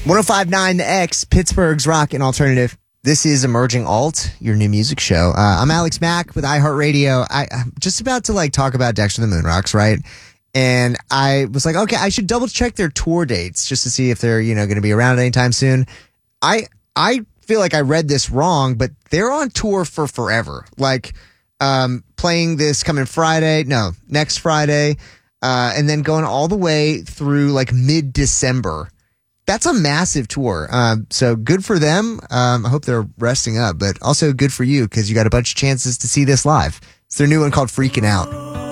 105.9 The X, Pittsburgh's rock and alternative. This is Emerging Alt, your new music show. I'm Alex Mack with iHeartRadio. I'm just about to talk about Dexter the Moonrocks, right? And I was like, okay, I should double check their tour dates just to see if they're, going to be around anytime soon. I feel like I read this wrong, but they're on tour for forever. Playing this coming next Friday, and then going all the way through mid-December. That's a massive tour. So good for them. I hope they're resting up, but also good for you because you got a bunch of chances to see this live. It's their new one called Freaking Out.